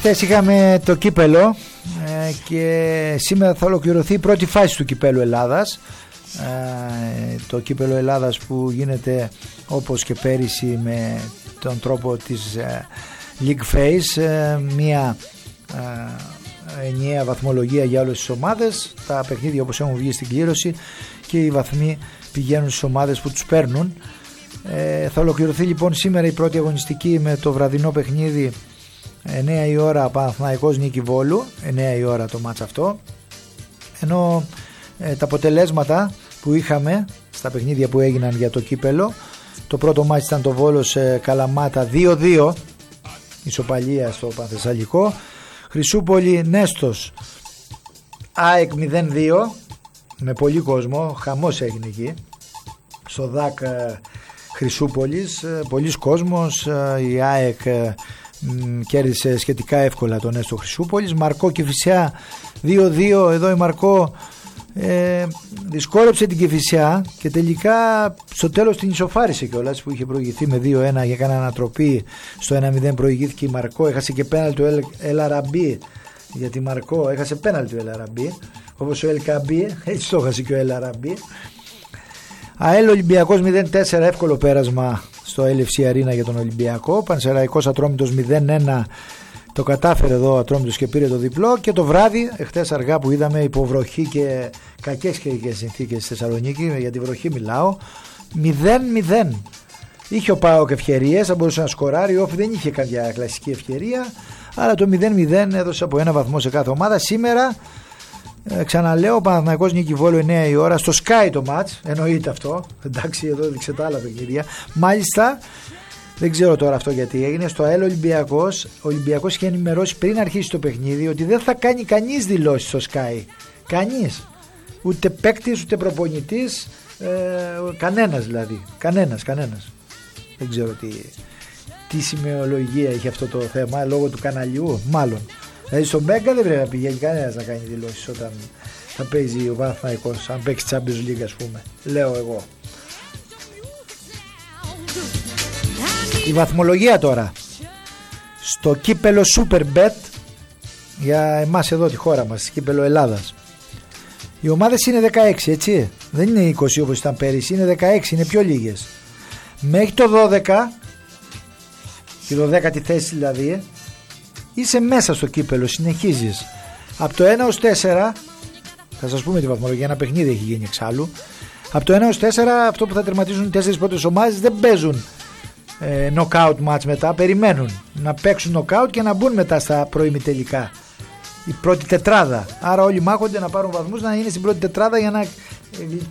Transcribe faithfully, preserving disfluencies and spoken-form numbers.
Χθες είχαμε το κύπελο ε, και σήμερα θα ολοκληρωθεί η πρώτη φάση του κυπέλου Ελλάδας. Ε, το κύπελο Ελλάδας που γίνεται όπως και πέρυσι με τον τρόπο της ε, League Phase, ε, μια ε, ενιαία βαθμολογία για όλες τις ομάδες. Τα παιχνίδια όπως έχουν βγει στην κλήρωση και οι βαθμοί πηγαίνουν στις ομάδες που τους παίρνουν. Ε, θα ολοκληρωθεί λοιπόν σήμερα η πρώτη αγωνιστική με το βραδινό παιχνίδι εννιά η ώρα, Παναθηναϊκός Νίκη Βόλου, εννιά η ώρα το μάτς αυτό, ενώ ε, τα αποτελέσματα που είχαμε στα παιχνίδια που έγιναν για το κύπελο, το πρώτο μάτς ήταν το Βόλος ε, Καλαμάτα δύο δύο, ισοπαλία στο Πανθεσσαλικό. Χρυσούπολη Νέστος ΑΕΚ μηδέν δύο, με πολύ κόσμο, χαμός έγινε εκεί στο ΔΑΚ ε, Χρυσούπολης, ε, πολλής κόσμος. ε, η ΑΕΚ ε, μ, κέρδισε σχετικά εύκολα τον Νέστο Χρυσούπολης. Μαρκό Κηφισιά δύο δύο, εδώ η Μαρκό ε, δυσκόλεψε την Κηφισιά και τελικά στο τέλος την ισοφάρισε κιόλας, που είχε προηγηθεί με δύο ένα για κανένα ανατροπή. Στο ένα μηδέν προηγήθηκε η Μαρκό, έχασε και πέναλτι του El Arabi, γιατί Μαρκό έχασε πέναλτι του El Arabi, όπως ο El Kabi, έτσι το έχασε και ο El Arabi. ΑΕΛ Ολυμπιακός μηδέν τέσσερα, εύκολο πέρασμα στο ελ εφ σι Arena για τον Ολυμπιακό. Πανσεραϊκός Ατρόμητος μηδέν ένα, το κατάφερε εδώ ο Ατρόμητος και πήρε το διπλό. Και το βράδυ, εχθές αργά που είδαμε υποβροχή και κακές καιρικές συνθήκες στη Θεσσαλονίκη, για τη βροχή μιλάω, μηδέν μηδέν. Είχε ο ΠΑΟΚ ευκαιρίες, θα μπορούσε να σκοράρει, ο Όφη δεν είχε κάποια κλασική ευκαιρία, αλλά το μηδέν μηδέν έδωσε από ένα βαθμό σε κάθε ομάδα. Σήμερα Ε, ξαναλέω, Παναθηναϊκός Νίκη Βόλου εννιά η ώρα, στο Sky το match, εννοείται αυτό, εντάξει, εδώ έδειξε τα άλλα παιχνίδια. Μάλιστα δεν ξέρω τώρα αυτό γιατί έγινε. Στο ΑΕΛ Ολυμπιακός, ο Ολυμπιακός είχε ενημερώσει πριν αρχίσει το παιχνίδι ότι δεν θα κάνει κανείς δηλώσεις στο Sky, κανείς, ούτε παίκτης ούτε προπονητής, ε, κανένας δηλαδή, κανένας, κανένας δεν ξέρω τι, τι σημειολογία είχε αυτό το θέμα, λόγω του καναλιού μάλλον. Δηλαδή στον Μέγκα δεν πρέπει να πηγαίνει κανένας να κάνει δηλώσεις όταν θα παίζει ο Παναθηναϊκός, αν παίξει Champions League, ας πούμε, λέω εγώ. Η βαθμολογία τώρα στο κύπελο Superbet για εμάς εδώ τη χώρα μας, κύπελο Ελλάδας. Οι ομάδες είναι δεκαέξι, έτσι, δεν είναι είκοσι όπως ήταν πέρυσι, είναι δεκαέξι, είναι πιο λίγες. Μέχρι το δώδεκα, τη δωδέκατη θέση δηλαδή, είσαι μέσα στο κύπελο, συνεχίζεις. Από το ένα ως τέσσερα, θα σας πούμε τη βαθμολογία, ένα παιχνίδι έχει γίνει εξάλλου. Από το ένα ως τέσσερα, αυτό που θα τερματίζουν οι τέσσερις πρώτες ομάδες δεν παίζουν ε, knockout match μετά, περιμένουν να παίξουν knockout και να μπουν μετά στα προημιτελικά, η πρώτη τετράδα. Άρα όλοι μάχονται να πάρουν βαθμούς, να είναι στην πρώτη τετράδα για να